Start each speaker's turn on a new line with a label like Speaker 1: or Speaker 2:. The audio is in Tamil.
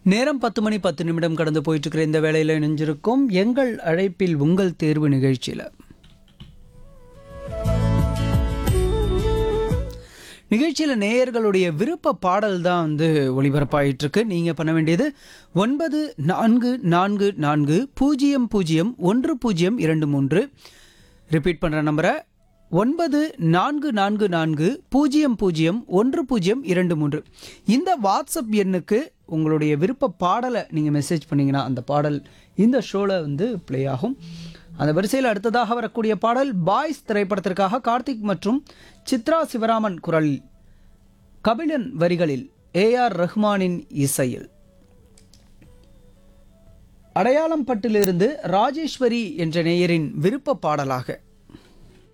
Speaker 1: நேரம் 10 மணி 10 நிமிடம் கடந்து போயிட்டு இருக்கிற இந்த வேளையில் இணைஞ்சிருக்கும் எங்கள் அழைப்பில் உங்கள் தேர்வு நிகழ்ச்சியில் நேயர்களுடைய விருப்ப பாடல் தான் ஒளிபரப்பாயிட்டு இருக்கு. நீங்கள் பண்ண வேண்டியது 9444 ரிப்பீட் பண்ணுற நம்பரை 9444 இந்த வாட்ஸ்அப் எண்ணுக்கு உங்களுடைய விருப்ப பாடலை நீங்கள் மெசேஜ் பண்ணிங்கன்னா அந்த பாடல் இந்த ஷோவில் ப்ளே ஆகும். அந்த வரிசையில் அடுத்ததாக வரக்கூடிய பாடல் பாய்ஸ் திரைப்படத்திற்காக கார்த்திக் மற்றும் சித்ரா சிவராமன் குரலில், கபிலன் வரிகளில், ஏஆர் ரஹ்மானின் இசையில், அடையாளம் பட்டிலிருந்து ராஜேஸ்வரி என்ற நேயரின் விருப்ப பாடலாக